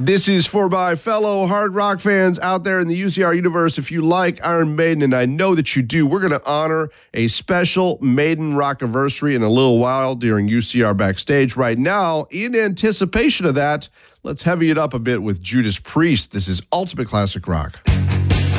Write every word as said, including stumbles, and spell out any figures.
This is for my fellow hard rock fans out there in the U C R universe. If you like Iron Maiden, and I know that you do, we're going to honor a special Maiden Rockiversary in a little while during U C R Backstage. Right now, in anticipation of that, let's heavy it up a bit with Judas Priest. This is Ultimate Classic Rock.